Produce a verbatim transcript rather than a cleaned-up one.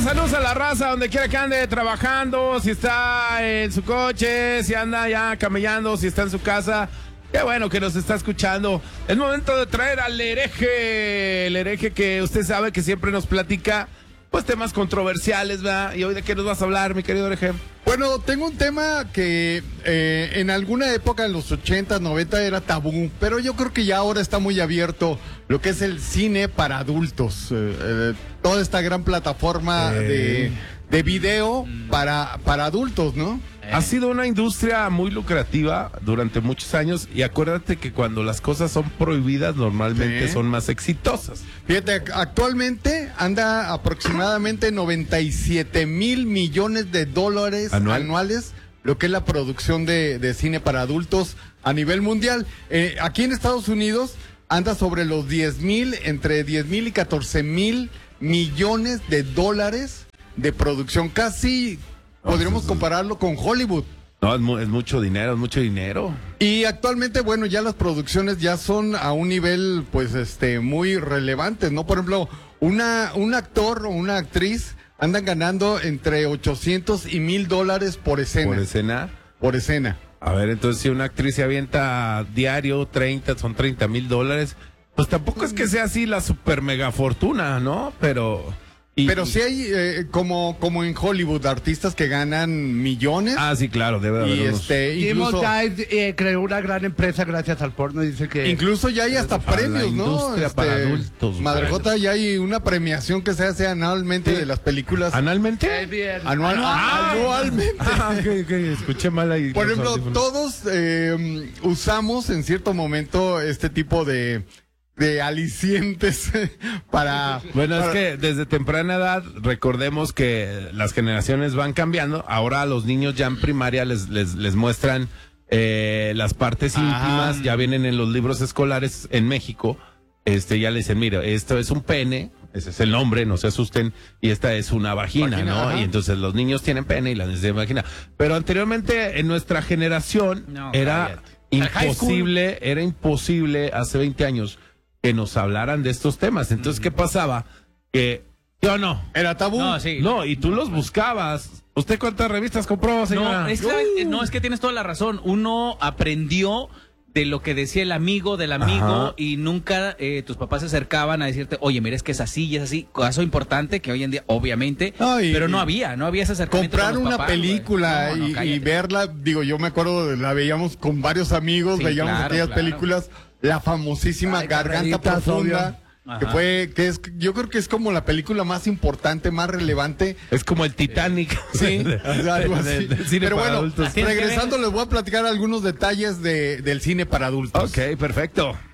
días, saludos a la raza, donde quiera que ande trabajando, si está en su coche, si anda ya camellando, si está en su casa. Qué bueno que nos está escuchando. Es momento de traer al hereje, el hereje que usted sabe que siempre nos platica, pues, temas controversiales, ¿verdad? Y hoy, ¿de qué nos vas a hablar, mi querido hereje? Bueno, tengo un tema que eh, en alguna época, en los ochenta, noventa, era tabú, pero yo creo que ya ahora está muy abierto lo que es el cine para adultos. Eh, eh, toda esta gran plataforma Eh. de, de video para, para adultos, ¿no? Ha sido una industria muy lucrativa durante muchos años y acuérdate que cuando las cosas son prohibidas normalmente Sí. son más exitosas. Fíjate, actualmente anda aproximadamente noventa y siete mil millones de dólares Anual. anuales, lo que es la producción de, de cine para adultos a nivel mundial. Eh, aquí en Estados Unidos anda sobre los diez mil, entre diez mil y catorce mil millones de dólares de producción. Casi podríamos compararlo con Hollywood. No, es, mu- es mucho dinero, es mucho dinero. Y actualmente, bueno, ya las producciones ya son a un nivel, pues, este, muy relevante, ¿no? Por ejemplo, una, un actor o una actriz andan ganando entre ochocientos y mil dólares por escena. Por escena. Por escena. A ver, entonces si una actriz se avienta diario treinta, son treinta mil dólares, pues tampoco es que sea así la super mega fortuna, ¿no? Pero... y- Pero sí hay, eh, como, como en Hollywood, artistas que ganan millones. Ah, sí, claro, debe haber y unos- este, Jimmy incluso, Dive eh, creó una gran empresa gracias al porno, dice que... incluso ya hay hasta Para la premios, ¿no? industria para adultos, Madrejota, ya hay una premiación que se hace anualmente Sí. de las películas. ¿Analmente? Es bien. Anual, Ah, anualmente. Ah, ok, ok, escuché mal ahí. Por los ejemplo, audífonos. todos eh, usamos en cierto momento este tipo de, de alicientes para... Bueno, es para- que desde temprana edad, recordemos que las generaciones van cambiando. Ahora a los niños ya en primaria les, les, les muestran eh, las partes Ajá. íntimas, ya vienen en los libros escolares en México. Este, ya le dicen, mira, esto es un pene, ese es el nombre, no se asusten, y esta es una vagina, Vagina, ¿no? ajá. Y entonces los niños tienen pene y las niñas tienen vagina. Pero anteriormente, en nuestra generación, No, era cállate. En high school. imposible, era imposible hace veinte años que nos hablaran de estos temas. Entonces, ¿qué pasaba? Que, ¿yo no? Era tabú. No, sí. No, y tú los buscabas. ¿Usted cuántas revistas compró, señora? No, es que, no, es que tienes toda la razón. Uno aprendió de lo que decía el amigo del amigo Ajá. y nunca eh, tus papás se acercaban a decirte, oye, mira, es que es así y es así. Caso importante que hoy en día, obviamente, No, y- pero no había, no había ese acercamiento. Comprar con los una papás, película güey. No, no, y- y, cállate. verla, digo, yo me acuerdo, la veíamos con varios amigos, Sí, veíamos claro, aquellas claro. películas, la famosísima Ay, Garganta Carreritas, Profunda, obvio. que Ajá. fue, que es, yo creo que es como la película más importante, más relevante. Es como el Titanic. Sí, de- algo de- así. del cine Pero para bueno, adultos. Tienes que regresando les voy a platicar algunos detalles de, del cine para adultos. Ok, perfecto.